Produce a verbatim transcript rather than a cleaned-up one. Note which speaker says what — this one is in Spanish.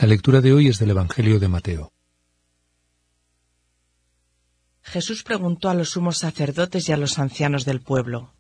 Speaker 1: La lectura de hoy es del Evangelio de Mateo.
Speaker 2: Jesús preguntó a los sumos sacerdotes y a los ancianos del pueblo: